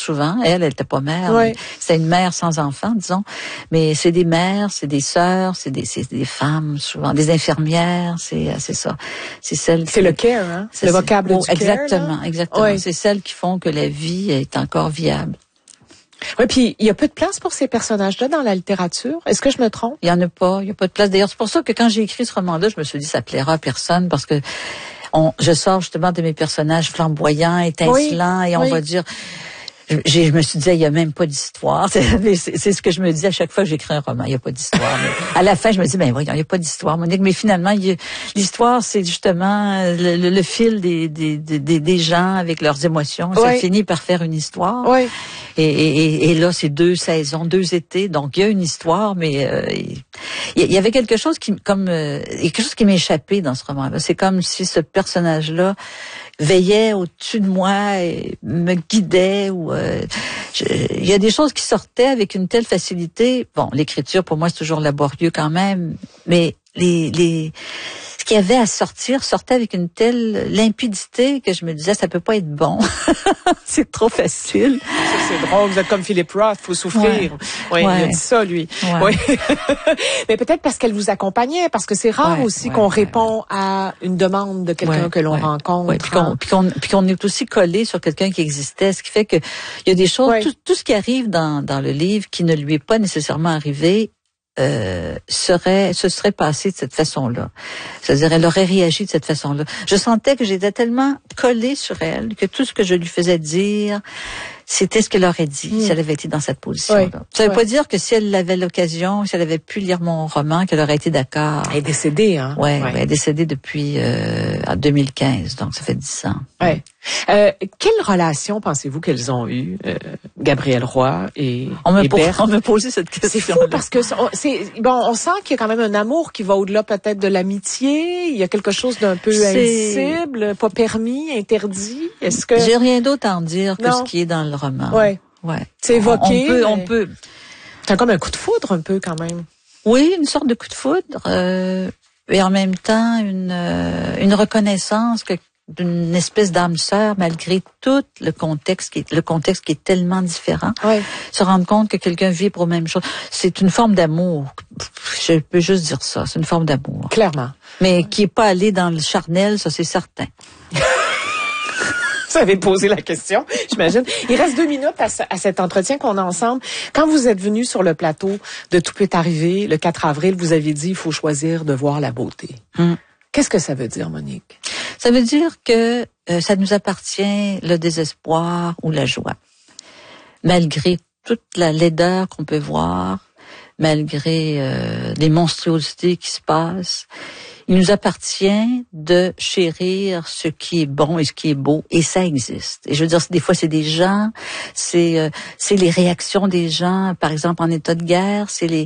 souvent. Elle était pas mère. Oui. C'était une mère sans enfant, disons. Mais c'est des mères, c'est des sœurs, c'est des femmes, souvent. Des infirmières, c'est ça. C'est celles. C'est le care, hein? Le vocable du care. Exactement. Oui. C'est celles qui font que la vie est encore viable. Oui, puis il y a peu de place pour ces personnages-là dans la littérature. Est-ce que je me trompe? Il y a pas de place. D'ailleurs, c'est pour ça que quand j'ai écrit ce roman-là, je me suis dit ça plaira à personne parce que je sors justement de mes personnages flamboyants, étincelants, et on va dire. Je me suis dit, il y a même pas d'histoire. C'est ce que je me dis à chaque fois que j'écris un roman. Il y a pas d'histoire. Mais à la fin, je me dis, ben voyons, il y a pas d'histoire, Monique. Mais finalement, l'histoire, c'est justement le fil des gens avec leurs émotions. Ça finit par faire une histoire. Oui. Et là, c'est 2 saisons, 2 étés. Donc, il y a une histoire, mais il y avait quelque chose quelque chose qui m'échappait dans ce roman-là. C'est comme si ce personnage-là veillait au-dessus de moi et me guidait ou il y a des choses qui sortaient avec une telle facilité. Bon, l'écriture pour moi c'est toujours laborieux quand même, mais ce qu'il y avait à sortir sortait avec une telle limpidité que je me disais ça peut pas être bon. C'est trop facile. C'est drôle, vous êtes comme Philip Roth, faut souffrir. Oui, il a dit ça lui. Oui. Mais peut-être parce qu'elle vous accompagnait, parce que c'est rare aussi qu'on répond à une demande de quelqu'un que l'on rencontre. Puis qu'on est aussi collé sur quelqu'un qui existait, ce qui fait que il y a des choses, tout ce qui arrive dans le livre qui ne lui est pas nécessairement arrivé se serait passé de cette façon-là. C'est-à-dire, elle aurait réagi de cette façon-là. Je sentais que j'étais tellement collée sur elle que tout ce que je lui faisais dire, c'était ce qu'elle aurait dit si elle avait été dans cette position-là. Ça veut pas dire que si elle avait l'occasion, si elle avait pu lire mon roman, qu'elle aurait été d'accord. Elle est décédée, hein? Ouais, elle est décédée depuis en 2015, donc ça fait 10 ans. Ouais. Quelle relation pensez-vous qu'elles ont eue, Gabrielle Roy et Berthe? On me posait cette question. C'est fou parce que on sent qu'il y a quand même un amour qui va au-delà peut-être de l'amitié. Il y a quelque chose d'un peu indicible, pas permis, interdit. Est-ce que j'ai rien d'autre à en dire que ce qui est dans le roman. Ouais. C'est évoqué. On peut. C'est comme un coup de foudre un peu quand même. Oui, une sorte de coup de foudre, et en même temps une reconnaissance d'une espèce d'âme sœur malgré tout le contexte qui est tellement différent. Se rendre compte que quelqu'un vibre aux mêmes choses, c'est une forme d'amour. Je peux juste dire ça, c'est une forme d'amour. Clairement. Mais qui est pas allé dans le charnel, ça c'est certain. Vous avez posé la question, j'imagine. Il reste 2 minutes à cet entretien qu'on a ensemble. Quand vous êtes venu sur le plateau de Tout peut arriver, le 4 avril, vous avez dit il faut choisir de voir la beauté. Qu'est-ce que ça veut dire, Monique? Ça veut dire que ça nous appartient le désespoir ou la joie. Malgré toute la laideur qu'on peut voir, malgré les monstruosités qui se passent, il nous appartient de chérir ce qui est bon et ce qui est beau, et ça existe. Et je veux dire, des fois, c'est des gens, c'est les réactions des gens, par exemple en état de guerre, c'est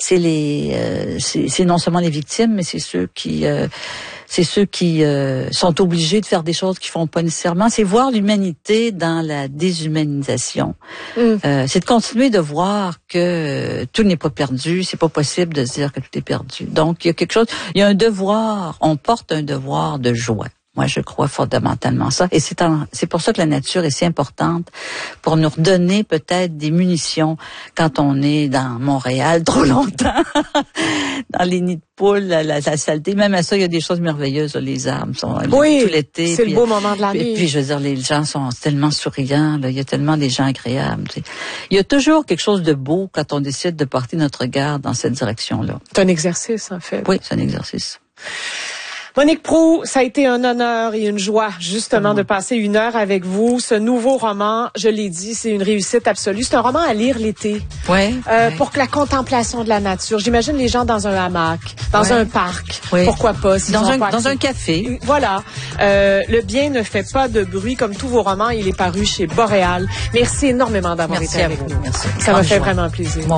non seulement les victimes, mais c'est ceux qui sont obligés de faire des choses qu'ils font pas nécessairement. C'est voir l'humanité dans la déshumanisation. C'est de continuer de voir que tout n'est pas perdu. C'est pas possible de se dire que tout est perdu. Donc, il y a quelque chose, il y a un devoir, on porte un devoir de joie. Moi, je crois fondamentalement ça. Et c'est pour ça que la nature est si importante, pour nous redonner peut-être des munitions quand on est dans Montréal trop longtemps, dans les nids de poules, la saleté. Même à ça, il y a des choses merveilleuses. Les arbres sont tout l'été. C'est le beau moment de l'année. Et puis, je veux dire, les gens sont tellement souriants. Là, il y a tellement des gens agréables. Il y a toujours quelque chose de beau quand on décide de porter notre regard dans cette direction-là. C'est un exercice, en fait. Oui, c'est un exercice. Monique Proulx, ça a été un honneur et une joie, justement, de passer 1 heure avec vous. Ce nouveau roman, je l'ai dit, c'est une réussite absolue. C'est un roman à lire l'été. Pour que la contemplation de la nature. J'imagine les gens dans un hamac, dans un parc. Pourquoi pas? Dans un café. Voilà. Le bien ne fait pas de bruit, comme tous vos romans. Il est paru chez Boréal. Merci énormément d'avoir été avec nous. Merci. Ça m'a fait vraiment plaisir.